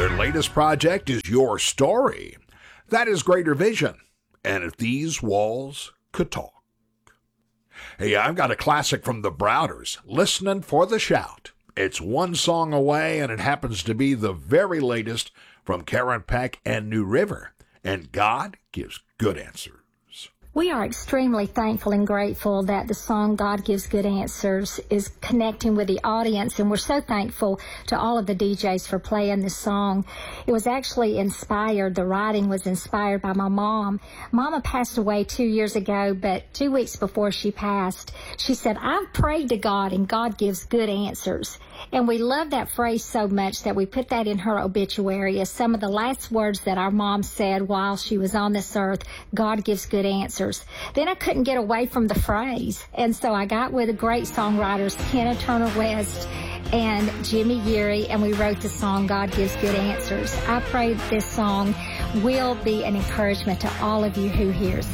Their latest project is Your Story. That is Greater Vision. And If These Walls Could Talk. Hey, I've got a classic from the Browders, Listening for the Shout. It's one song away, and it happens to be the very latest from Karen Peck and New River. And God gives good answers. We are extremely thankful and grateful that the song God Gives Good Answers is connecting with the audience, and we're so thankful to all of the DJs for playing this song. It was actually inspired, the writing was inspired by my mom. Mama passed away 2 years ago, but 2 weeks before she passed, she said, "I've prayed to God and God gives good answers." And we love that phrase so much that we put that in her obituary as some of the last words that our mom said while she was on this earth. God gives good answers. Then I couldn't get away from the phrase. And so I got with the great songwriters, Kenna Turner West and Jimmy Geary, and we wrote the song, God Gives Good Answers. I pray this song will be an encouragement to all of you who hears